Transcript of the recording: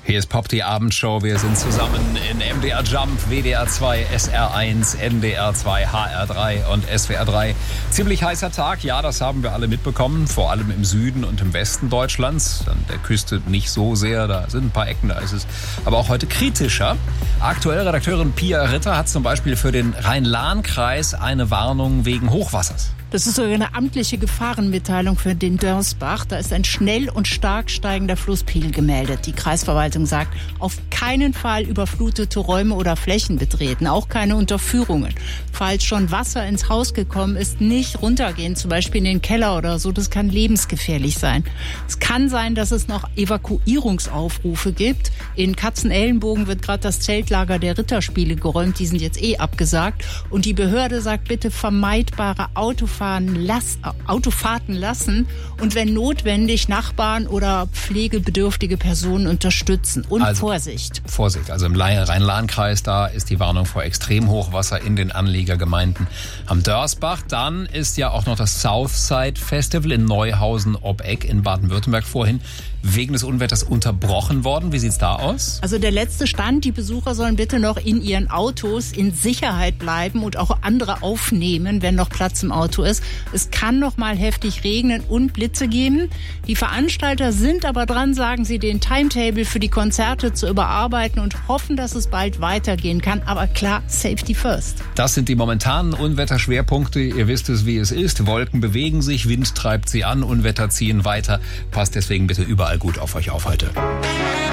Hier ist Pop, die Abendshow. Wir sind zusammen in MDR Jump, WDR 2, SR1, NDR 2, HR3 und SWR 3. Ziemlich heißer Tag, ja, das haben wir alle mitbekommen. Vor allem im Süden und im Westen Deutschlands. An der Küste nicht so sehr, da sind ein paar Ecken, da ist es aber auch heute kritischer. Aktuell Redakteurin Pia Ritter hat zum Beispiel für den Rhein-Lahn-Kreis eine Warnung wegen Hochwassers. Das ist sogar eine amtliche Gefahrenmitteilung für den Dörsbach. Da ist ein schnell und stark steigender Flusspegel gemeldet. Die Kreisverwaltung sagt, auf keinen Fall überflutete Räume oder Flächen betreten, auch keine Unterführungen. Falls schon Wasser ins Haus gekommen ist, nicht runtergehen, zum Beispiel in den Keller oder so. Das kann lebensgefährlich sein. Es kann sein, dass es noch Evakuierungsaufrufe gibt. In Katzenellenbogen wird gerade das Zeltlager der Ritterspiele geräumt. Die sind jetzt abgesagt. Und die Behörde sagt, bitte vermeidbare Autofahrten lassen und wenn notwendig Nachbarn oder pflegebedürftige Personen unterstützen. Und also, Vorsicht. Also im Rhein-Lahn-Kreis, da ist die Warnung vor Extremhochwasser in den Anliegergemeinden am Dörsbach. Dann ist ja auch noch das Southside Festival in Neuhausen ob Eck in Baden-Württemberg vorhin wegen des Unwetters unterbrochen worden. Wie sieht's da aus? Also der letzte Stand, die Besucher sollen bitte noch in ihren Autos in Sicherheit bleiben und auch andere aufnehmen, wenn noch Platz im Auto ist. Es kann noch mal heftig regnen und Blitze geben. Die Veranstalter sind aber dran, sagen sie, den Timetable für die Konzerte zu überarbeiten und hoffen, dass es bald weitergehen kann. Aber klar, Safety first. Das sind die momentanen Unwetterschwerpunkte. Ihr wisst es, wie es ist. Wolken bewegen sich, Wind treibt sie an, Unwetter ziehen weiter. Passt deswegen bitte überall gut auf euch auf heute.